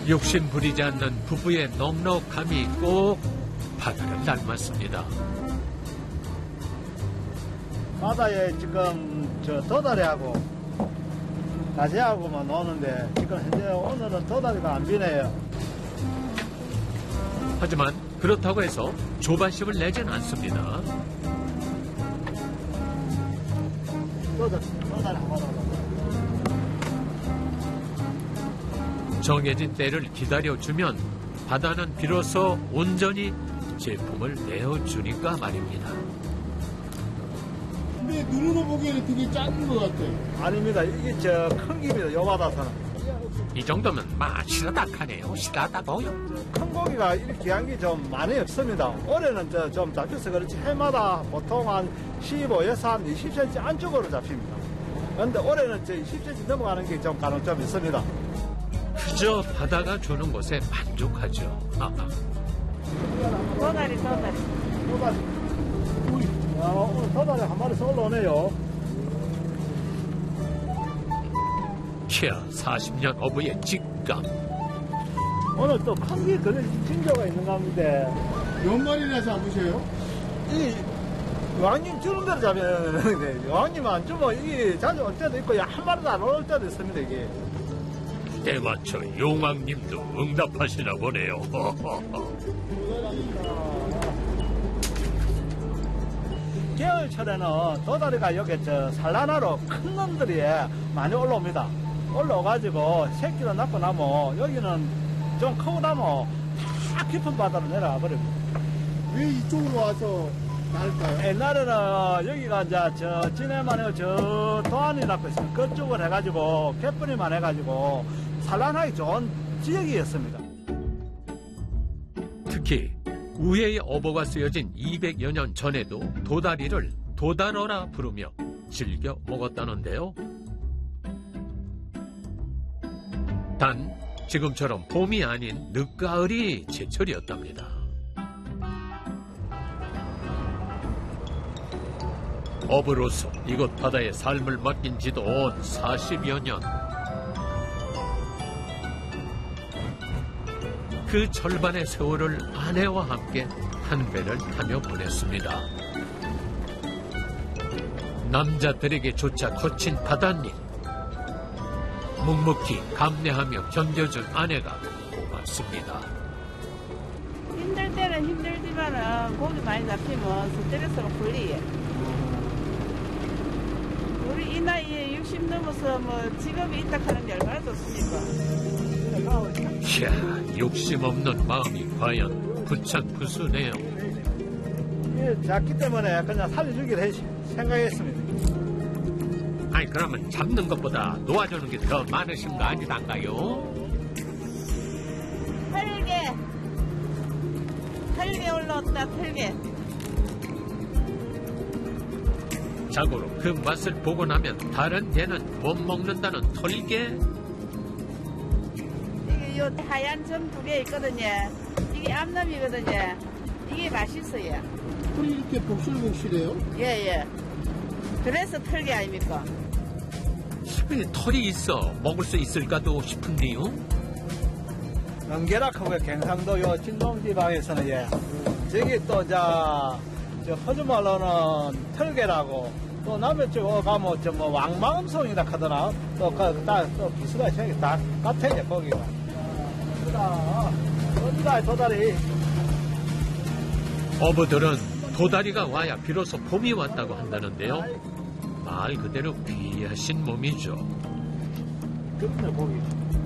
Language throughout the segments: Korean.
욕심 부리지 않는 부부의 넉넉함이 꼭 바다를 닮았습니다. 바다에 지금 도다리하고 가재하고만 노는데 지금 현재 오늘은 도다리가 안 비네요. 하지만 그렇다고 해서 조바심을 내진 않습니다. 도다리 한번 하고. 정해진 때를 기다려주면 바다는 비로소 온전히 제품을 내어주니까 말입니다. 근데 눈으로 보기에는 되게 작은 것 같아요. 아닙니다. 이게 큰 김이다. 요 바다서는. 이 정도면 실하다하네요. 실하다고요. 큰 고기가 이렇게 귀한 게 좀 많이 없습니다. 올해는 좀 잡혀서 그렇지 해마다 보통 한 15에서 한 20cm 안쪽으로 잡힙니다. 그런데 올해는 20cm 넘어가는 게 좀 가능점이 있습니다. 그저 바다가 주는 것에 만족하죠. 도다리. 오늘 도다리 한 마리 올라오네요. 키야 40년 어부의 직감. 오늘 또 큰 게 걸려진 징조가 있는 가운데 몇 마리나 잡으세요? 이 여왕님 주는 대로 잡으면 여왕님 안 주면 이게 자주 올 때도 있고 한 마리도 안 올 때도 있습니다. 이게. 때마쳐 용왕님도 응답하시나 보네요. 겨울철에는 도다리가 여기 산란하러 큰 놈들이 많이 올라옵니다. 올라와가지고 새끼를 낳고 나면 여기는 좀 크고 나면 다 깊은 바다로 내려가 버립니다. 왜 이쪽으로 와서 날까요? 옛날에는 여기가 이제 진해만 해요. 저 도안이라고 있으면 그쪽을 해가지고 갯벌이만 해가지고 산란하기 좋은 지역이었습니다. 특히 우회의 어보가 쓰여진 200여 년 전에도 도다리를 도다러라 부르며 즐겨 먹었다는데요. 단 지금처럼 봄이 아닌 늦가을이 제철이었답니다. 어부로서 이곳 바다의 삶을 맡긴 지도 온 40여 년. 그 절반의 세월을 아내와 함께 한 배를 타며 보냈습니다. 남자들에게조차 거친 바닷일. 묵묵히 감내하며 견뎌준 아내가 고맙습니다. 힘들 때는 힘들지만은 고기 많이 잡히면 스트레스가 풀리예. 우리 이 나이에 60 넘어서 뭐 직업이 있다 하는 게 얼마나 좋습니까? 이야, 욕심 없는 마음이 과연 부창부수네요. 작기 때문에 그냥 살려주기를 생각했습니다. 아니 그러면 잡는 것보다 놓아주는 게 더 많으신 거 아니단가요? 털개 올라왔다. 털개. 자고로 그 맛을 보고 나면 다른 개는 못 먹는다는 털개? 이게 요 하얀 점 2개 있거든요. 이게 암놈이거든요. 이게 맛있어요. 털이 이렇게 복실복실해요? 예. 그래서 털개 아닙니까? 왜 털이 있어 먹을 수 있을까도 싶은데요. 연계락하고 경상도 요 진동지방에서는 저기 또 저 허주말로는 털개라고 또 남해 쪽 가면 뭐 왕마음송이라 하더라. 또 비슷하게 생긴 다 같아요 거기가. 어디가 도다리. 어부들은 도다리가 와야 비로소 봄이 왔다고 한다는데요. 말 그대로 귀하신 몸이죠. 끝내 고기.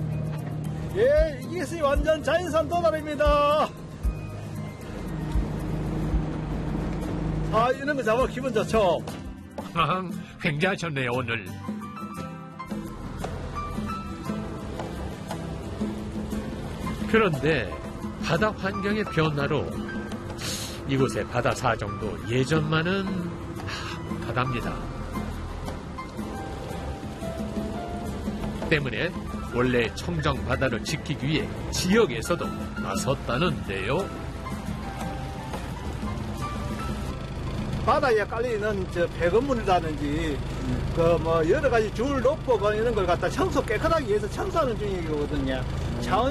이것이 완전 자연산 도다리입니다. 이런 거 잡으면 기분 좋죠. 굉장하셨네요 오늘. 그런데 바다 환경의 변화로 이곳의 바다 사정도 예전만은 다답니다. 때문에 원래 청정 바다를 지키기 위해 지역에서도 나섰다는데요. 바다에 깔려있는 폐건물이라든지 여러 가지 줄 놓고 이런 걸 갖다 청소 깨끗하게 해서 청소하는 중이거든요.